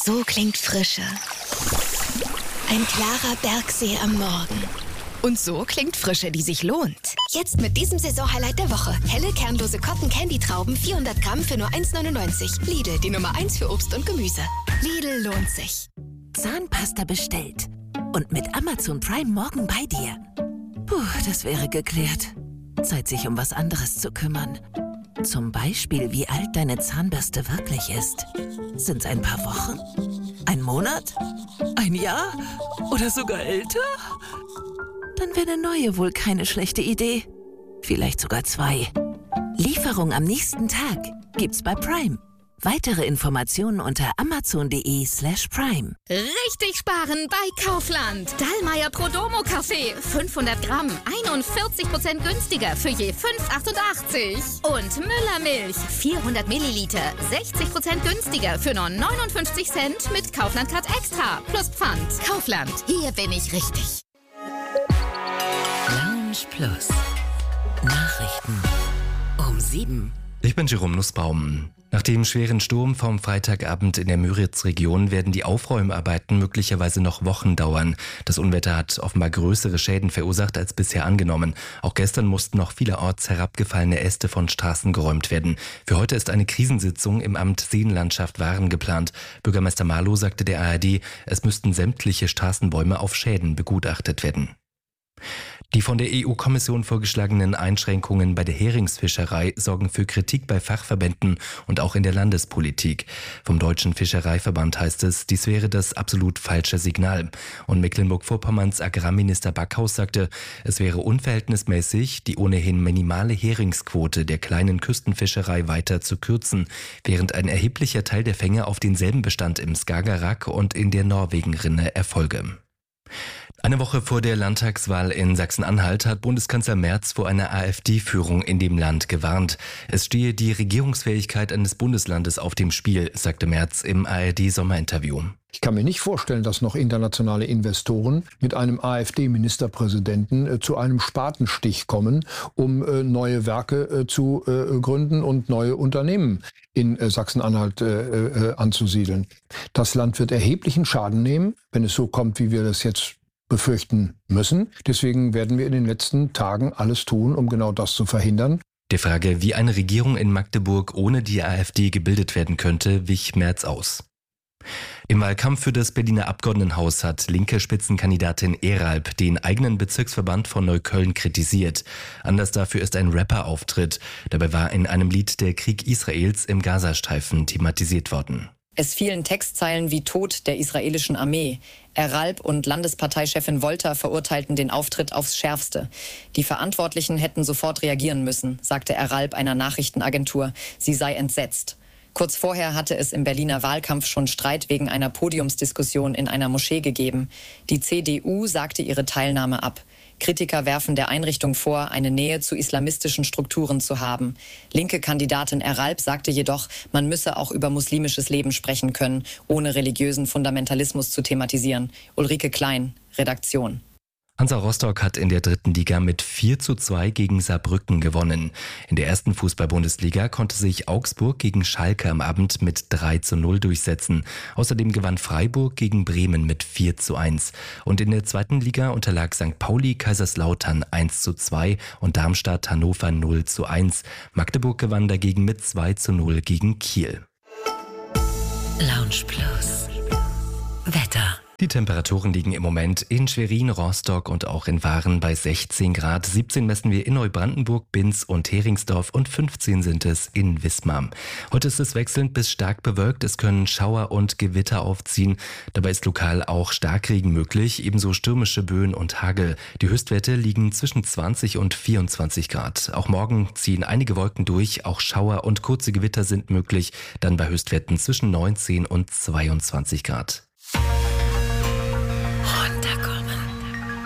So klingt Frische. Ein klarer Bergsee am Morgen. Und so klingt Frische, die sich lohnt. Jetzt mit diesem Saisonhighlight der Woche. Helle, kernlose Cotton-Candy-Trauben, 400 Gramm für nur 1,99. Lidl, die Nummer 1 für Obst und Gemüse. Lidl lohnt sich. Zahnpasta bestellt. Und mit Amazon Prime morgen bei dir. Puh, das wäre geklärt. Zeit, sich um was anderes zu kümmern. Zum Beispiel, wie alt deine Zahnbürste wirklich ist. Sind's ein paar Wochen? Ein Monat? Ein Jahr? Oder sogar älter? Dann wäre eine neue wohl keine schlechte Idee. Vielleicht sogar 2. Lieferung am nächsten Tag gibt's bei Prime. Weitere Informationen unter amazon.de/prime. Richtig sparen bei Kaufland. Dallmayr Prodomo Kaffee. 500 Gramm. 41% günstiger für je 5,88. Und Müller Milch. 400 Milliliter. 60% günstiger für nur 59 Cent mit Kaufland Card Extra. Plus Pfand. Kaufland. Hier bin ich richtig. Lounge Plus. Nachrichten um 7. Ich bin Jerome Nussbaum. Nach dem schweren Sturm vom Freitagabend in der Müritz-Region werden die Aufräumarbeiten möglicherweise noch Wochen dauern. Das Unwetter hat offenbar größere Schäden verursacht als bisher angenommen. Auch gestern mussten noch vielerorts herabgefallene Äste von Straßen geräumt werden. Für heute ist eine Krisensitzung im Amt Seenlandschaft Waren geplant. Bürgermeister Marlow sagte der ARD, es müssten sämtliche Straßenbäume auf Schäden begutachtet werden. Die von der EU-Kommission vorgeschlagenen Einschränkungen bei der Heringsfischerei sorgen für Kritik bei Fachverbänden und auch in der Landespolitik. Vom Deutschen Fischereiverband heißt es, dies wäre das absolut falsche Signal. Und Mecklenburg-Vorpommerns Agrarminister Backhaus sagte, es wäre unverhältnismäßig, die ohnehin minimale Heringsquote der kleinen Küstenfischerei weiter zu kürzen, während ein erheblicher Teil der Fänge auf denselben Bestand im Skagerrak und in der Norwegenrinne erfolge. Eine Woche vor der Landtagswahl in Sachsen-Anhalt hat Bundeskanzler Merz vor einer AfD-Führung in dem Land gewarnt. Es stehe die Regierungsfähigkeit eines Bundeslandes auf dem Spiel, sagte Merz im ARD-Sommerinterview. Ich kann mir nicht vorstellen, dass noch internationale Investoren mit einem AfD-Ministerpräsidenten zu einem Spatenstich kommen, um neue Werke zu gründen und neue Unternehmen in Sachsen-Anhalt anzusiedeln. Das Land wird erheblichen Schaden nehmen, wenn es so kommt, wie wir das jetzt befürchten müssen. Deswegen werden wir in den letzten Tagen alles tun, um genau das zu verhindern. Der Frage, wie eine Regierung in Magdeburg ohne die AfD gebildet werden könnte, wich Merz aus. Im Wahlkampf für das Berliner Abgeordnetenhaus hat linke Spitzenkandidatin Eralb den eigenen Bezirksverband von Neukölln kritisiert. Anlass dafür ist ein Rapperauftritt. Dabei war in einem Lied der Krieg Israels im Gazastreifen thematisiert worden. Es fielen Textzeilen wie Tod der israelischen Armee. Eralb und Landesparteichefin Wolter verurteilten den Auftritt aufs Schärfste. Die Verantwortlichen hätten sofort reagieren müssen, sagte Eralb einer Nachrichtenagentur. Sie sei entsetzt. Kurz vorher hatte es im Berliner Wahlkampf schon Streit wegen einer Podiumsdiskussion in einer Moschee gegeben. Die CDU sagte ihre Teilnahme ab. Kritiker werfen der Einrichtung vor, eine Nähe zu islamistischen Strukturen zu haben. Linke Kandidatin Eralb sagte jedoch, man müsse auch über muslimisches Leben sprechen können, ohne religiösen Fundamentalismus zu thematisieren. Ulrike Klein, Redaktion. Hansa Rostock hat in der 3. Liga mit 4:2 gegen Saarbrücken gewonnen. In der ersten Fußball-Bundesliga konnte sich Augsburg gegen Schalke am Abend mit 3:0 durchsetzen. Außerdem gewann Freiburg gegen Bremen mit 4:1. Und in der 2. Liga unterlag St. Pauli Kaiserslautern 1:2 und Darmstadt Hannover 0:1. Magdeburg gewann dagegen mit 2:0 gegen Kiel. Lounge Plus. Wetter. Die Temperaturen liegen im Moment in Schwerin, Rostock und auch in Waren bei 16 Grad. 17 messen wir in Neubrandenburg, Binz und Heringsdorf und 15 sind es in Wismar. Heute ist es wechselnd bis stark bewölkt. Es können Schauer und Gewitter aufziehen. Dabei ist lokal auch Starkregen möglich, ebenso stürmische Böen und Hagel. Die Höchstwerte liegen zwischen 20 und 24 Grad. Auch morgen ziehen einige Wolken durch. Auch Schauer und kurze Gewitter sind möglich. Dann bei Höchstwerten zwischen 19 und 22 Grad.